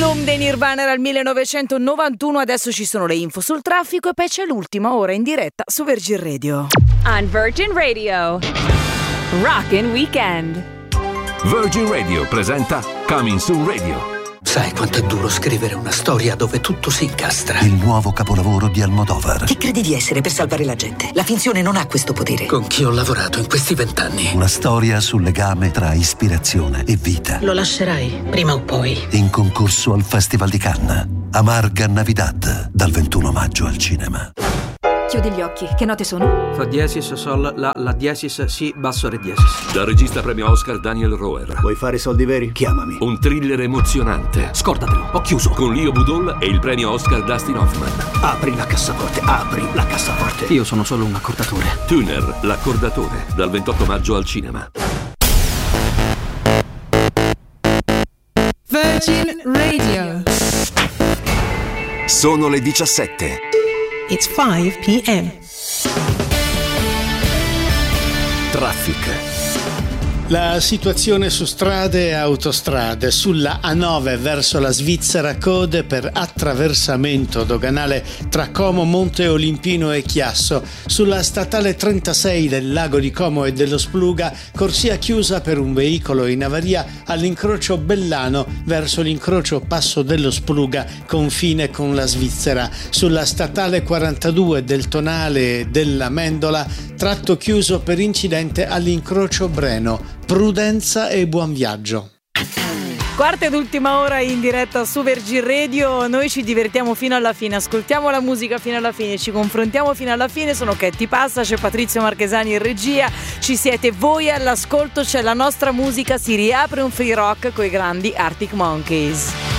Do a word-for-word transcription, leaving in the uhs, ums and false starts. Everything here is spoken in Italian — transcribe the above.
Doom dei Nirvana era il millenovecentonovantuno, adesso ci sono le info sul traffico e poi c'è l'ultima ora in diretta su Virgin Radio. On Virgin Radio, Rockin' Weekend. Virgin Radio presenta Coming Soon Radio. Sai quanto è duro scrivere una storia dove tutto si incastra? Il nuovo capolavoro di Almodovar. Chi credi di essere per salvare la gente? La finzione non ha questo potere. Con chi ho lavorato in questi vent'anni? Una storia sul legame tra ispirazione e vita. Lo lascerai, prima o poi. In concorso al Festival di Cannes. Amarga Navidad, dal ventuno maggio al cinema. Chiudi gli occhi, che note sono? Fa diesis, sol, la, la diesis, si, basso, re diesis. Dal regista premio Oscar Daniel Roher. Vuoi fare soldi veri? Chiamami. Un thriller emozionante. Scordatelo, ho chiuso. Con Leo Budol e il premio Oscar Dustin Hoffman. Apri la cassaforte, apri la cassaforte. Io sono solo un accordatore. Tuner, l'accordatore, dal ventotto maggio al cinema. Virgin Radio. Sono le diciassette. It's five p.m. Traffic. La situazione su strade e autostrade. Sulla A nove verso la Svizzera, code per attraversamento doganale tra Como, Monte Olimpino e Chiasso. Sulla statale trentasei del Lago di Como e dello Spluga, corsia chiusa per un veicolo in avaria all'incrocio Bellano verso l'incrocio Passo dello Spluga, confine con la Svizzera. Sulla statale quarantadue del Tonale e della Mendola, tratto chiuso per incidente all'incrocio Breno. Prudenza e buon viaggio. Quarta ed ultima ora in diretta su Virgin Radio. Noi ci divertiamo fino alla fine, ascoltiamo la musica fino alla fine, ci confrontiamo fino alla fine. Sono Ketty Passa, c'è Patrizio Marchesani in regia, ci siete voi all'ascolto, c'è la nostra musica, si riapre un free rock coi grandi Arctic Monkeys.